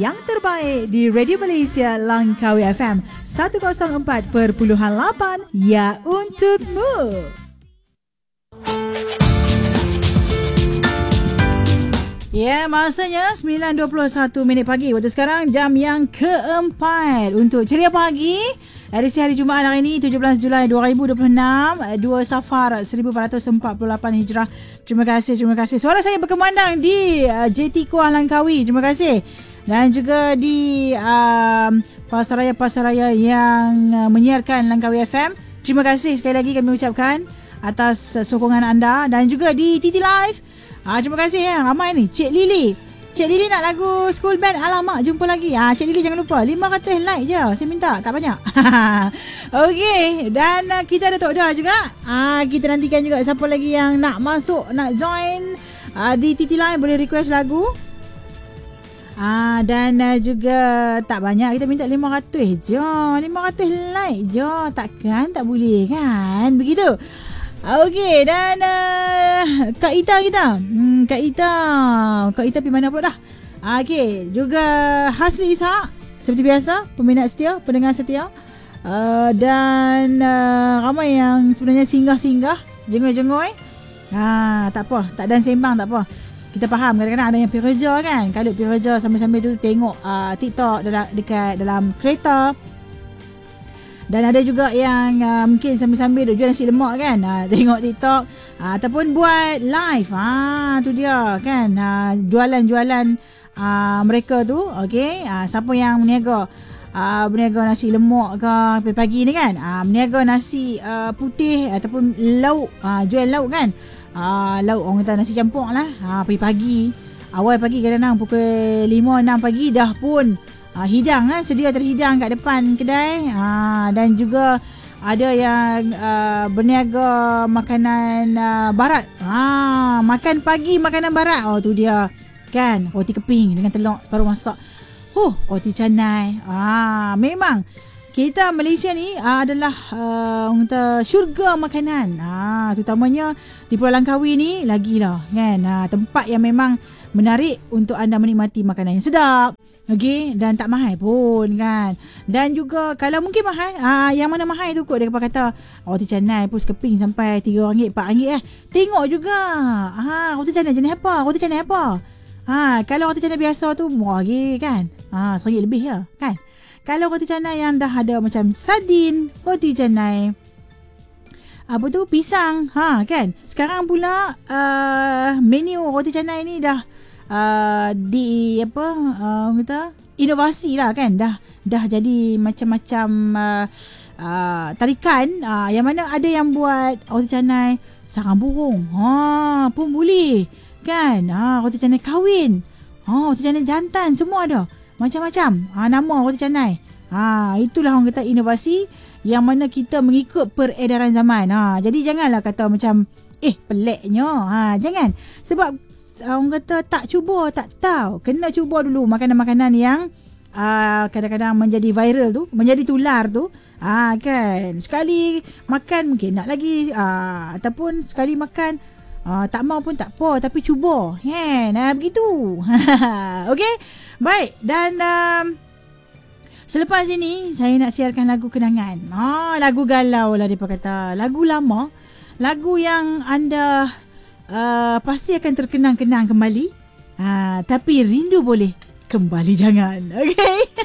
yang terbaik di Radio Malaysia Langkawi FM 104.8, ya untukmu. Ya, masanya 9.21 pagi. Waktu sekarang jam yang keempat untuk Ceria Pagi edisi hari Jumaat hari ini 17 Julai 2026, 2 Safar 1448 Hijrah. Terima kasih. Suara saya berkemandang di JT Kuah Langkawi. Terima kasih. Dan juga di pasaraya-pasaraya yang menyiarkan Langkawi FM. Terima kasih sekali lagi kami ucapkan atas sokongan anda. Dan juga di TT Live. Terima kasih ya. Ramai ni. Cik Lily nak lagu School Band. Alamak, jumpa lagi. Cik Lily jangan lupa 500 like je saya minta, tak banyak. Okey, dan kita ada Tok Dah juga. Kita nantikan juga siapa lagi yang nak masuk, nak join di TT Line, boleh request lagu. Dan juga tak banyak, kita minta 500 je. 500 like je. Takkan tak boleh kan? Begitu. Okey, dan Kak Ita kita. Kak Ita pergi mana pula dah? Okey, juga Hasli Ishak seperti biasa, peminat setia, pendengar setia. Dan ramai yang sebenarnya singgah-singgah, jengoi-jengoi. Tak apa, tak dan sembang tak apa. Kita faham kadang-kadang ada yang pergi kerja kan. Kalau pergi kerja sambil-sambil tu tengok TikTok dekat dalam kereta. Dan ada juga yang mungkin sambil-sambil duk jual nasi lemak kan, tengok TikTok ataupun buat live. Tu dia kan, jualan-jualan mereka tu. Okey, siapa yang berniaga nasi lemak ke pagi ni kan, berniaga nasi putih ataupun lauk, jual lauk kan, lauk orang kata nasi campur lah, pagi-pagi, awal pagi, kadang-kadang pukul 5-6 pagi dah pun hidang sedia terhidang kat depan kedai. Dan juga ada yang berniaga makanan barat. Makan pagi makanan barat. Tu dia kan, roti keping dengan telur baru masak. Roti canai. Memang kita Malaysia ni adalah orang kata syurga makanan. Terutamanya di Pulau Langkawi ni lagilah kan, tempat yang memang menarik untuk anda menikmati makanan yang sedap. Okey, dan tak mahal pun kan. Dan juga kalau mungkin mahal, yang mana mahal tu kot dia kata roti canai pun sekeping sampai RM3, RM4 Tengok juga roti canai jenis apa, roti canai apa. Kalau roti canai biasa tu murah lagi kan, RM1 lebih je kan. Kalau roti canai yang dah ada macam sardin, roti canai apa tu, pisang, kan. Sekarang pula menu roti canai ni dah di apa kata inovasi lah kan, dah jadi macam-macam tarikan, yang mana ada yang buat roti canai sarang burung pun boleh kan, roti canai kahwin, roti canai jantan, semua ada macam-macam nama roti canai. Itulah orang kata inovasi yang mana kita mengikut peredaran zaman. Jadi janganlah kata macam peliknya, jangan, sebab orang kata tak cuba tak tahu. Kena cuba dulu makanan-makanan yang kadang-kadang menjadi viral tu, menjadi tular tu. Kan, sekali makan mungkin nak lagi, ataupun sekali makan tak mau pun tak apa, tapi cuba kan, begitu. Okey, baik. Dan selepas ini saya nak siarkan lagu kenangan. Lagu galau lah dia kata, lagu lama, lagu yang anda pasti akan terkenang-kenang kembali. Tapi rindu boleh, kembali jangan. Okay.